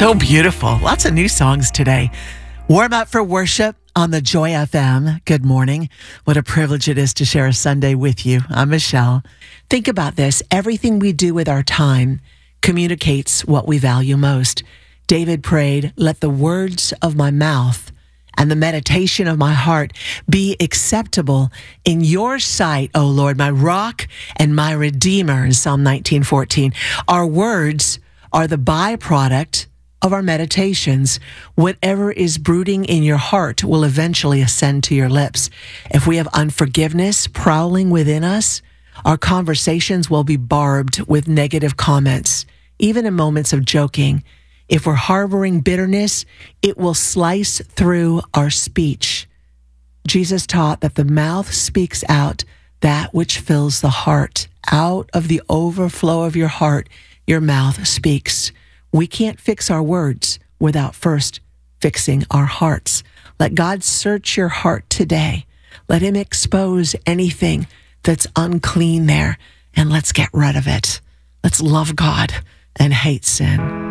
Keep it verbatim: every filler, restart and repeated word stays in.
So beautiful. Lots of new songs today. Warm up for worship on the Joy F M. Good morning. What a privilege it is to share a Sunday with you. I'm Michelle. Think about this. Everything we do with our time communicates what we value most. David prayed, "Let the words of my mouth and the meditation of my heart be acceptable in your sight, O Lord, my rock and my redeemer," in Psalm nineteen fourteen. Our words are the byproduct of our meditations. Whatever is brooding in your heart will eventually ascend to your lips. If we have unforgiveness prowling within us, our conversations will be barbed with negative comments, even in moments of joking. If we're harboring bitterness, it will slice through our speech. Jesus taught that the mouth speaks out that which fills the heart. Out of the overflow of your heart, your mouth speaks. We can't fix our words without first fixing our hearts. Let God search your heart today. Let him expose anything that's unclean there, and let's get rid of it. Let's love God and hate sin.